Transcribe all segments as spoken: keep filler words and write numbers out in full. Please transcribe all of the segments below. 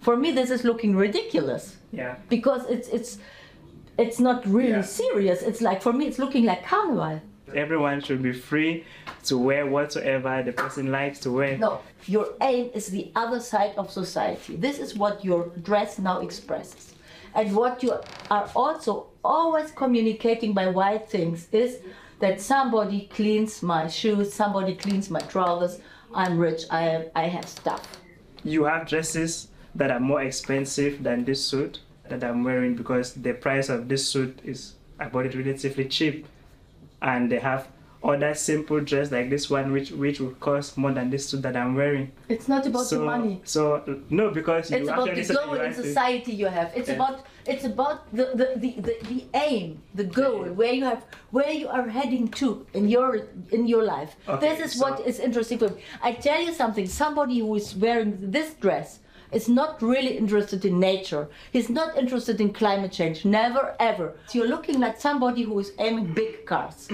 For me, this is looking ridiculous. Yeah. Because it's it's it's not really Yeah. serious. It's like, for me, it's looking like carnival. Everyone should be free to wear whatsoever the person likes to wear. No, your aim is the other side of society. This is what your dress now expresses. And what you are also always communicating by white things is that somebody cleans my shoes, somebody cleans my trousers, I'm rich, I have, I have stuff. You have dresses that are more expensive than this suit that I'm wearing because the price of this suit is, I bought it relatively cheap. And they have other simple dress like this one which which would cost more than this suit that I'm wearing. It's not about so, the money. So no, because you it's about actually the said goal you in want to- society you have. It's Yeah. about it's about the, the, the, the, the aim, the goal, Yeah. where you have where you are heading to in your in your life. Okay, This is so- what is interesting for me. I tell you something, somebody who is wearing this dress is not really interested in nature. He's not interested in climate change. Never ever. So you're looking like somebody who is aiming big cars.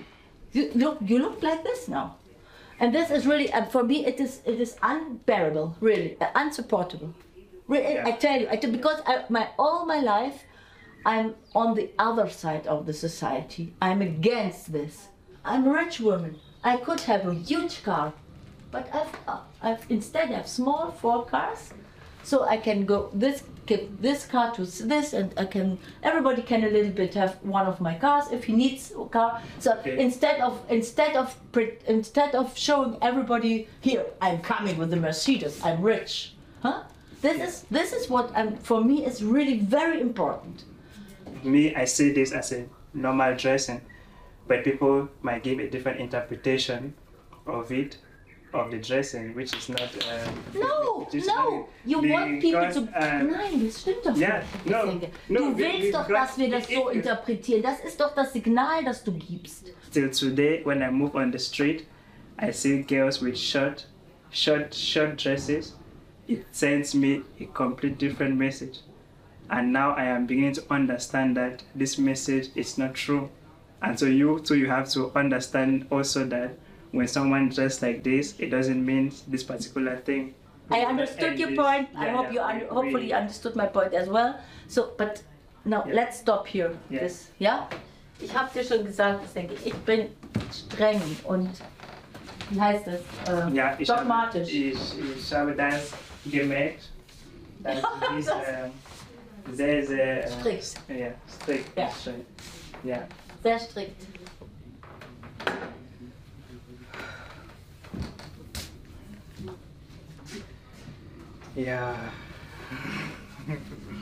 You look, you look like this now, and this is really, and for me, it is, it is unbearable, really, uh, unsupportable. Really, Yeah. I tell you, I tell, because I, my all my life, I'm on the other side of the society. I'm against this. I'm a rich woman. I could have a huge car, but I've, uh, I've instead I have small four cars, so I can go this give this car to this, and I can everybody can a little bit have one of my cars if he needs a car. So Okay. instead of instead of pre- instead of showing everybody here, I'm coming with the Mercedes, I'm rich, huh? This Yeah. is this is what I'm, for me is really very important. Me, I see this as a normal dressing, but people might give a different interpretation of it, of the dressing, which is not. Um, No, which is no, not- you want people because, to. um, Nein, das stimmt doch ja, nicht. was ich no, denke. no, Du we- willst we doch, got- dass wir das so it- interpretieren. Das ist doch das Signal, das du gibst. Till today, when I move on the street, I see girls with short, short, short dresses. It sends me a complete different message. And now I am beginning to understand that this message is not true. And so you too, you have to understand also that when someone dressed like this, it doesn't mean this particular thing. I understood And your this- point. I yeah, hope yeah, you we- un- hopefully we- understood my point as well. So, but now Yeah. let's stop here. Yeah. This, ja? Ich habe dir schon gesagt, ich denke, ich bin streng und wie heißt das? Äh, Ja, ich habe, dogmatisch. ich, ich habe das gemerkt, dass Ja, dies das- äh, sehr, sehr äh, Strikt. Ja, strikt. Ja. ist schön. Ja. Sehr strikt. Ja.